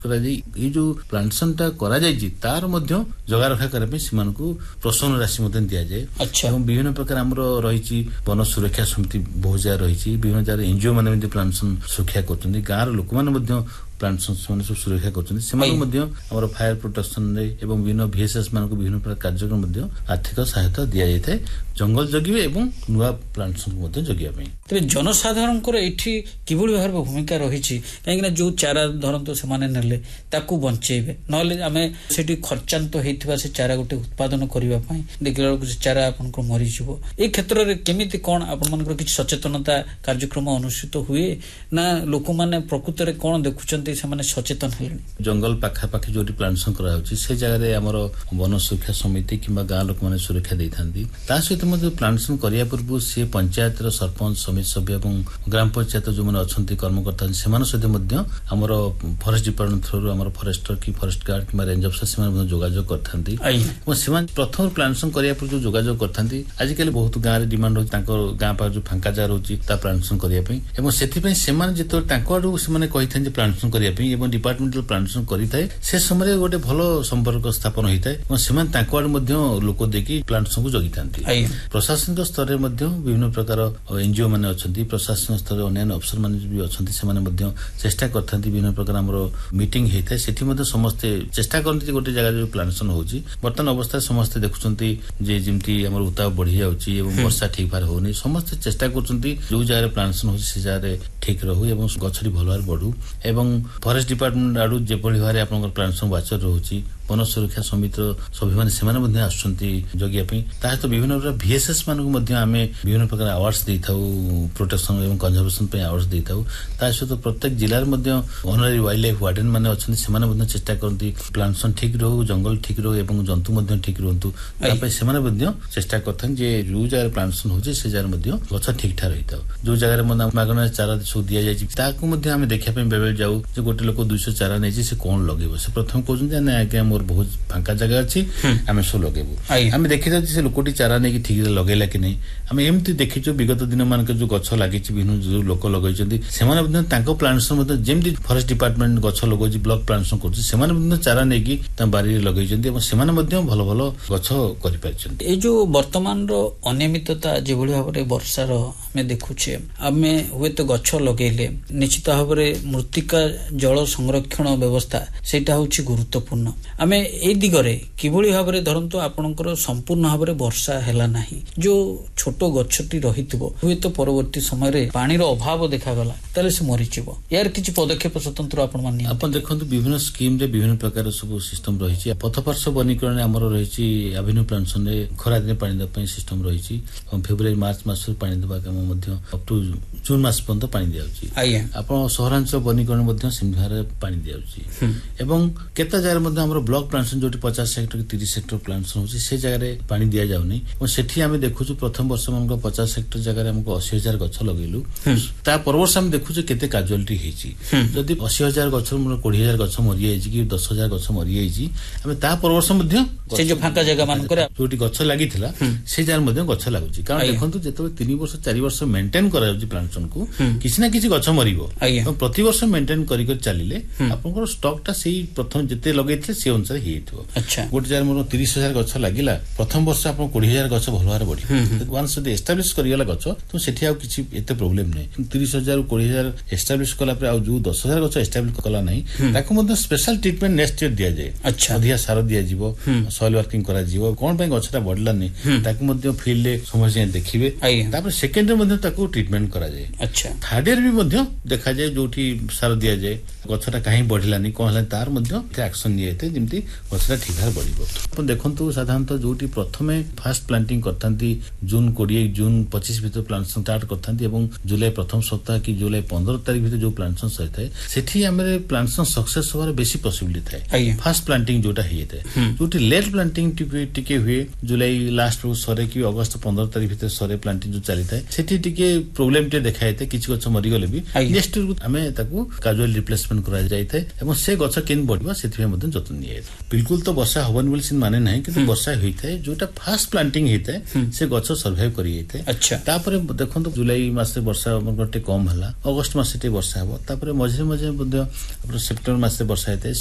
ये जो प्लांटेशन टा करा जायछि तार मध्य जगा रखा करे पे सेमानकु प्रोत्साहन राशि मध्य दिया जाए। एवं विभिन्न प्रकार हमरो रहिछि वन सुरक्षा समिति बहुत जगह रहिछि, विभिन्न जगह एनजीओ माने मध्य प्लांटेशन सुरक्षा करछन्ती, गाँर लोक माने मध्य प्लांटेशन सब सुरक्षा करछन्ती, सेमान मध्य हमरो फायर प्रोटेक्शन रे एवं विभिन्न VSS मानको विभिन्न प्रकार कार्यक्रम मध्य आर्थिक सहायता दिया जायते जंगल जगिबे एवं नुवा प्लांटेशन मध्य जगिया पई। तबे जनसाधारण को एठी किबुल भार भूमिका रहिछि काहेकि जो चारा धरंतो से माने नेले ताकू बंचेबे नले आमे सेठी खर्चांत हेतिबा से चारा गोटे उत्पादन करिवा पई देखिला से चारा आपन को मरि जिवो। ए क्षेत्र रे केमिति कोन आपन मानकर किछ सचेतनता कार्यक्रम अनुष्ठित हुए ना लोक माने प्रकृति रे कोन देखुचंती से माने सचेतन हेलेनी। जंगल पाखा पाखी जोटी प्लांटेशन करा होछि से जगह रे हमरो वन सुरक्षा समिति किबा गाँ लोक माने सुरक्षा दैथांती, ता सहित मधे प्लांटेशन करिया पूर्व से पंचायत रो सरपंच समिति सभ्य एवं ग्राम पंचायत जो माने अछंती कर्मकर्ता सेमान सहित मध्य हमरो फॉरेस्ट डिपार्टमेंट थ्रू हमरो फॉरेस्टर की फॉरेस्ट गार्ड किबा रेंज अफसर सेमान जोगाजोग करथांती और सेमान प्रथम प्लांटेशन करिया पूर्व जोगाजोग करथांती। आज काली बहुत गाँ रे डिमांड हो तांको गाँ पा जो फांका जा रहउची ता प्लांटेशन करिया पई एवं सेथि पई सेमान जेतो तांको आडू सेमाने कहिथां जे प्लांटेशन करिया पई एवं डिपार्टमेंटल प्लांटेशन करिथाय से समय गोटे भलो संपर्क स्थापन होइथाय एवं सेमान तांको आडू मध्य लोक देखि प्लांटेशन को जगिथांती। प्रशासनिक स्तर रे मध्य विभिन्न प्रकार एनजीओ माने अछंती, प्रशासन स्तर रे अन्य अफसर माने भी अछंती, सेमाने मध्य चेष्टा करथांती विभिन्न प्रकार हमरो मीटिंग हेइथाय सेठी मध्य समस्त चेष्टा करथि गोटे जगह जो प्लांटेशन होउची वर्तमान अवस्था समस्त देखुचंती जे जिमती हमर उताप बढ़ी जाउची एवं वर्षा ठीक भार होनी समस्त चेष्टा करचंती जो जगह प्लांटेशन होउची से जगह ठीक रहू एवं गछरी भलवार बढ़ू एवं फॉरेस्ट डिपार्टमेंट आडू जे पळी भारे आपन प्लांटेशन वाचर रहउची वन सुरक्षा समिति सभी माने सेमाने मध्य आसुचंती जगिया पई ता तो विभिन्न प्रकार VSS मानको मध्य आमे विभिन्न प्रकार अवार्ड्स देथाउ प्रोटेक्शन एवं कंजर्वेशन पे अवार्ड्स देथाउ। ता सहित प्रत्येक जिल्ला रे मध्य ऑनररी वाइल्ड लाइफ वार्डन माने अछंती सेमाने मध्य चेष्टा करंती प्लांटेशन ठीक रहू, जंगल ठीक रहू एवं जंतु मध्य ठीक रहंतु ता पे सेमाने मध्य चेष्टा करथन जे जो जगह प्लांटेशन होजे से जगह मध्य गछ ठीक ठाक रहिताउ। जो जगह रे मध्य मागना चारा सु दिया जाय ताकू मध्य आमे देखिया पे बेबे जाऊ जे गोटे लोक 200 चारा नै जे से कोन लगेबो से प्रथम कहउछन जे ना आके मोर बहुत फांका जगह अछि आमे सो लगेबो आमे देखि जाय से लोकटी चारा नै कि ठीक लगेला कि नै आमे एमती देखिचो विगत दिन मान के जो गछ लागिछि बिनु जो लोक लगैछन्ती सेमाने मध्य तांको प्लांटेशन मध्य जेमती फॉरेस्ट डिपार्टमेंट गछ लगोछि ब्लॉक प्लांटेशन करछि सेमाने मध्य चारा नै कि ता बारी लगैछन्ती एवं सेमाने मध्य भलो भलो गछ करि पाछन्ती। ए जो वर्तमान रो अनियमितता जे भली भाबरे वर्षा रो हमें देखुछे आमे हुए तो गछ लगेले निश्चित भाबरे मृत्तिका जल संरक्षण व्यवस्था सेटा होछि गुरुत्वपूर्ण। आमे ए दिगरे किभली भाबरे धरंतो आपनकर संपूर्ण भाबरे वर्षा हेला नाही जो छोटो गछटी रहितबो हुए तो परवर्ती समय रे पानी रो अभाव देखा गला तले से मरि जिवो यार किछि पदक्षेप स्वतंत्र आपन मानि अपन देखंतु विभिन्न स्कीम रे विभिन्न प्रकार सब सिस्टम रहिछि पथपार्श्व वनीकरण हमर रहिछि एवेन्यू प्लांटेशन रे खरा दिन पानी द पई सिस्टम रहिछि फेब्रुआरी मार्च मास रे पानी दबा काम मध्य अप टू जून मास पर्यंत पानी दियाउछि आपन सहरांचल वनीकरण मध्य सिंधारे पानी दियाउछि एवं केता जगह मध्य हमर block plantation जोटी 50 Hector 30 Hector plantation होछि से जगह रे पानी दिया जाउनी और सेठी हमें देखुछु प्रथम वर्ष हमको 50 हेक्टर जगह रे हमको 80,000 गछ लगेलु ता परवर्ष हम देखुछु केते काजुअलिटी हेछि जदि 80,000 गछ मन 20,000 गछ मरि जाइछि कि 10,000 गछ मरि जाइछि हमें ता परवर्ष मध्य से जो फांका जगह मान करे जोटी गछ लागिथिला से जगह मध्य गछ लागुछि कारण देखंतु जेतो 3 वर्ष 4 वर्ष मेंटेन करा जाउछि प्लांटेशन को किछि ना किछि गछ मरिबो तो प्रति वर्ष मेंटेन करि कर चलिले आपनकर स्टॉक ता सेही प्रथम जेते लगैथे से अनुसार हेइथो। अच्छा गोटे जगह मन 30,000 गछ लागिला प्रथम वर्ष आपन 20,000 गछ भलवार बढ़ी वंस जदि एस्टाब्लिश करियला गछ तो सेठी आ किछि एते प्रॉब्लम नै 30,000 20,000 एस्टाब्लिश कला पर आ जो 10,000 गछ एस्टाब्लिश कला नै ताको मध्य स्पेशल ट्रीटमेंट नेक्स्ट ईयर दिया जाय। अच्छा अधिया सार दिया जीवो सॉइल वर्किंग करा जीवो कोन पे गछटा बढ़ला नै ताको मध्य फील्ड ले समझे देखिबे तापर सेकंड ईयर मध्य ताको ट्रीटमेंट करा जाय। अच्छा थर्ड ईयर भी मध्य देखा जाय जोठी सार दिया जाय गछटा काहे बढ़ला नै कोन हला तार मध्य एक्शन नियते जेमती गछटा ठीक भार बढ़िबो। अपन देखंतु साधारणतः जोठी प्रथमे फर्स्ट प्लांटिंग करथांती जून 20 जून 25 भीतर प्लांटेशन स्टार्ट करथांती एवं जुलाई प्रथम सप्ताह की जुलाई 15 तारिख भीतर जो प्लांटेशन सहित सेठी हमरे प्लांटेशन सक्सेस होवार बेसी पॉसिबिलिटी थाए फर्स्ट प्लांटिंग जोटा हेते जोटी लेट प्लांटिंग टिके हुए जुलाई लास्ट रो सरे की अगस्त 15 तारिख भीतर सरे प्लांटिंग जो चली थाए सेठी टिके प्रॉब्लम टे देखाइते किछि गछ मरि गले भी नेक्स्ट हमें ताकू काजुअल रिप्लेसमेंट करा जाइते एवं से गछ केन बढ़िबा सेठी मधे जतन निये बिल्कुल तो वर्षा हवन बोल सिन माने नाही कि वर्षा होइते जोटा फर्स्ट प्लांटिंग हेते से गछ सर्वाइव करि हेते। अच्छा तापर देखंतु जुलाई मास वर्षा गोटे कम है, अगस्ट मास वर्षा हे, मझे मझे सेप्टेम्बर मास वर्षा होता है।